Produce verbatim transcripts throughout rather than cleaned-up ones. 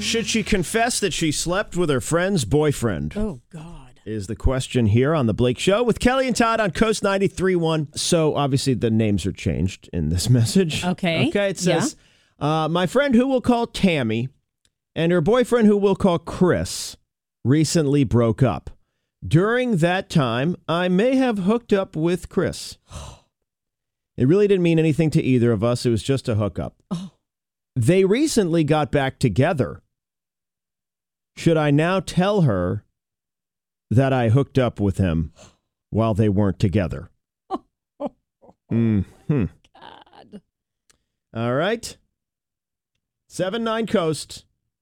Should she confess that she slept with her friend's boyfriend? Oh, God. Is the question here on The Blake Show with Kelly and Todd on Coast ninety-three point one. So, obviously, the names are changed in this message. Okay. Okay, it says, yeah. uh, my friend who we'll call Tammy and her boyfriend who we'll call Chris recently broke up. During that time, I may have hooked up with Chris. It really didn't mean anything to either of us. It was just a hookup. Oh. They recently got back together. Should I now tell her that I hooked up with him while they weren't together? Mm-hmm. God. All right. seven nine Coast.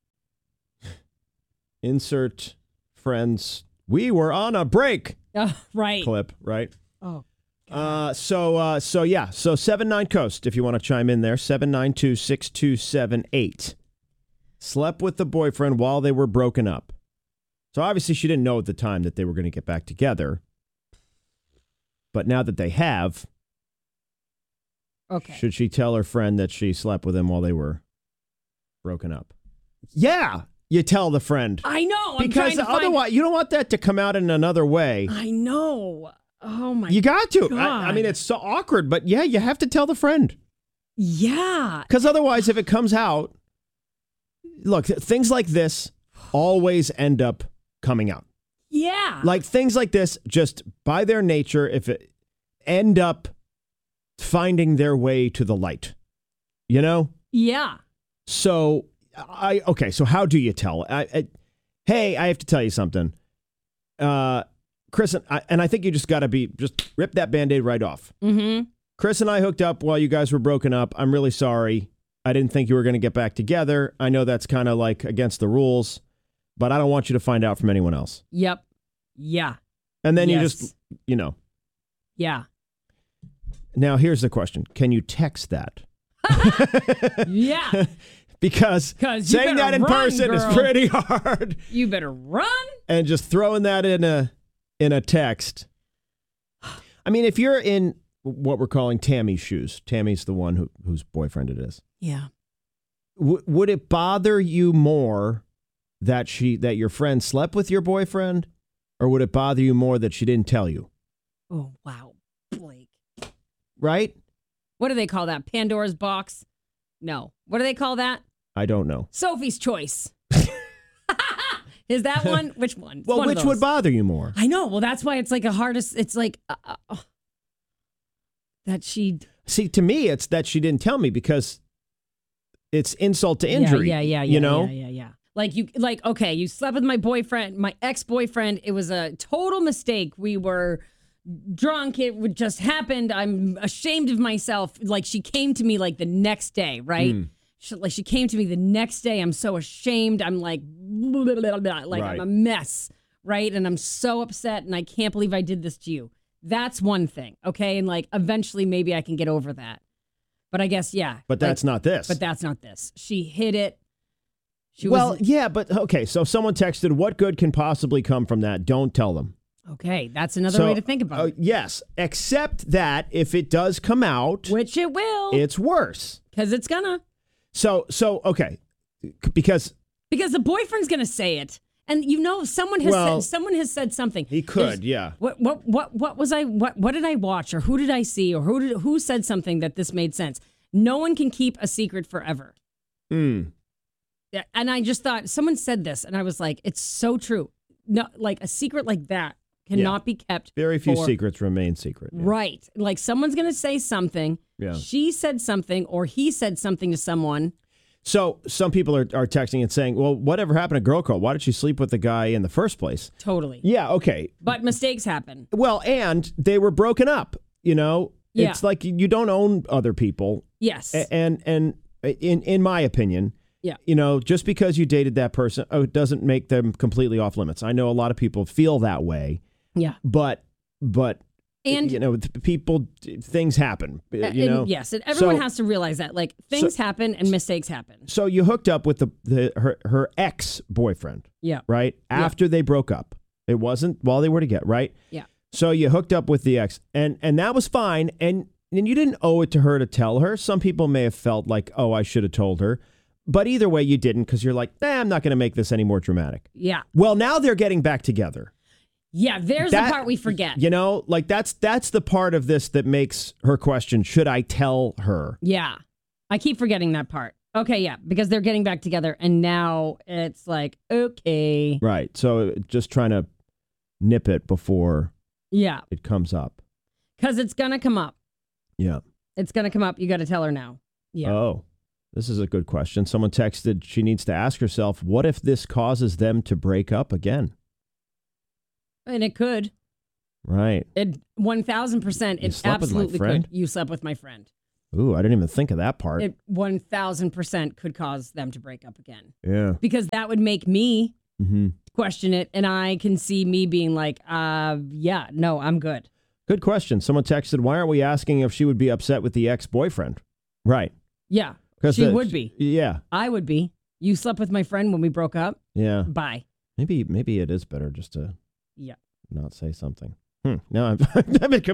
Insert friends. We were on a break. Oh, right. Clip, right? Oh. Uh, so, uh, so yeah, so seven nine Coast, if you want to chime in there, seven nine two, six two seven eight. Slept with the boyfriend while they were broken up. So obviously she didn't know at the time that they were going to get back together. But now that they have, okay. Should she tell her friend that she slept with him while they were broken up? Yeah, you tell the friend. I know. I'm because trying to otherwise, find... you don't want that to come out in another way. I know. Oh, my God. You got to. I, I mean, it's so awkward, but yeah, you have to tell the friend. Yeah. Because otherwise, if it comes out, look, th- things like this always end up coming out. Yeah. Like things like this, just by their nature, if it end up finding their way to the light, you know? Yeah. So I, okay. So how do you tell? I, I, hey, I have to tell you something. Uh, Chris, and I, and I think you just got to be, just rip that Band-Aid right off. Mm-hmm. Chris and I hooked up while you guys were broken up. I'm really sorry. I didn't think you were going to get back together. I know that's kind of like against the rules, but I don't want you to find out from anyone else. Yep. Yeah. And then yes. you just, you know. Yeah. Now, here's the question. Can you text that? Yeah. Because saying that in run, person girl. is pretty hard. You better run. And just throwing that in a in a text. I mean, if you're in what we're calling Tammy's shoes, Tammy's the one who, whose boyfriend it is. Yeah. W- would it bother you more that she that your friend slept with your boyfriend, or would it bother you more that she didn't tell you? Oh, wow. Blake. Right? What do they call that? Pandora's box? No. What do they call that? I don't know. Sophie's Choice. Is that one? Which one? It's well, one which would bother you more? I know. Well, that's why it's like a hardest. It's like uh, uh, that she. See, to me, it's that she didn't tell me because it's insult to injury. Yeah, yeah, yeah, yeah. You know? Yeah, yeah, yeah. Like you, like okay, you slept with my boyfriend, my ex-boyfriend. It was a total mistake. We were drunk. It would just happened. I'm ashamed of myself. Like she came to me like the next day, right? Mm. She, like she came to me the next day. I'm so ashamed. I'm like, blah, blah, blah, blah, like right. I'm a mess, right? And I'm so upset, and I can't believe I did this to you. That's one thing, okay? And like eventually, maybe I can get over that. But I guess yeah. But that's like, not this. But that's not this. She hid it. She well, was, yeah, but okay. So if someone texted, "What good can possibly come from that?" Don't tell them. Okay, that's another so, way to think about uh, it. Yes, except that if it does come out, which it will, it's worse because it's gonna. So, so okay, because because the boyfriend's gonna say it, and you know someone has well, said, someone has said something. He could, There's, yeah. What what what what was I what what did I watch or who did I see or who did who said something that this made sense? No one can keep a secret forever. Hmm. Yeah, and I just thought someone said this, and I was like, it's so true. No, like a secret like that cannot yeah. be kept. Very few for, secrets remain secret. Yeah. Right. Like someone's going to say something. Yeah. She said something or he said something to someone. So some people are, are texting and saying, well, whatever happened to Girl Code? Why did she sleep with the guy in the first place? Totally. Yeah, okay. But mistakes happen. Well, and they were broken up, you know? Yeah. It's like you don't own other people. Yes. And, and, and in, in my opinion, yeah. you know, just because you dated that person, oh, it doesn't make them completely off limits. I know a lot of people feel that way. Yeah. But, but, and you know, people, things happen, you and know? Yes. And everyone so, has to realize that. Like, things so, happen and mistakes happen. So you hooked up with the, the her, her ex-boyfriend. Yeah. Right? After yeah. they broke up. It wasn't while they were together, right? Yeah. So you hooked up with the ex, and, and that was fine, and, and you didn't owe it to her to tell her. Some people may have felt like, oh, I should have told her. but either way, you didn't because you're like, eh, I'm not going to make this any more dramatic. Yeah. Well, now they're getting back together. Yeah, there's That- the part we forget. You know, like that's that's the part of this that makes her question, should I tell her? Yeah. I keep forgetting that part. Okay, yeah, because they're getting back together and now it's like, okay. Right. So just trying to nip it before Yeah, it comes up. because it's going to come up. Yeah. It's going to come up. You got to tell her now. Yeah. Oh, this is a good question. Someone texted, she needs to ask herself, what if this causes them to break up again? And it could. Right. It one thousand percent. You It slept with my absolutely friend? could. You slept with my friend. Ooh, I didn't even think of that part. It one thousand percent could cause them to break up again. Yeah. Because that would make me Mm-hmm. question it. And I can see me being like, uh, yeah, no, I'm good. Good question. Someone texted, why aren't we asking if she would be upset with the ex-boyfriend? Right. Yeah. 'Cause She the- would be. Yeah. I would be. You slept with my friend when we broke up? Yeah. Bye. Maybe maybe it is better just to Yeah. not say something. Hmm. No, I've, I've been